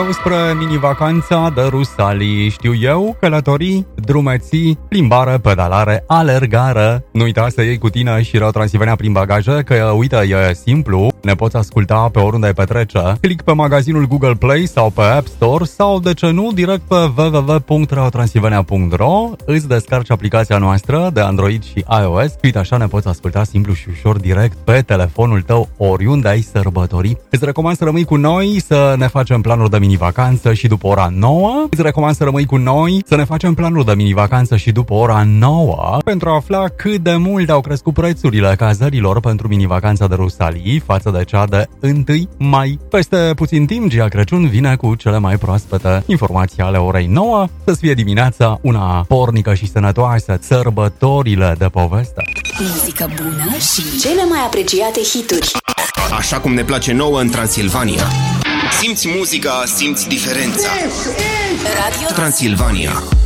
Spre mini-vacanța de Rusalii, știu eu, călătorii, drumeții, plimbare, pedalare, alergare. Nu uita să iei cu tine și Radio Transilvania prin bagaje, că uite, e simplu, ne poți asculta pe oriunde ai petrece. Click pe magazinul Google Play sau pe App Store sau, de ce nu, direct pe www.radiotransilvania.ro. Îți descarci aplicația noastră de Android și iOS. Uite, așa ne poți asculta simplu și ușor direct pe telefonul tău, oriunde ai sărbători. Îți recomand să rămâi cu noi, să ne facem planuri de mini-vacanță și după ora 9. Îți recomand să rămâi cu noi, să ne facem planuri de mini-vacanță și după ora 9, pentru a afla cât de mult au crescut prețurile cazărilor pentru mini-vacanța de Rusalii față de cea de 1 mai. Peste puțin timp, Gia Crăciun vine cu cele mai proaspete informații ale orei 9. Să-ți fie dimineața una pornică și sănătoasă, sărbătorile de poveste. Muzică bună și cele mai apreciate hituri. Așa cum ne place nouă în Transilvania. Simți muzica, simți diferența. Radio Transilvania.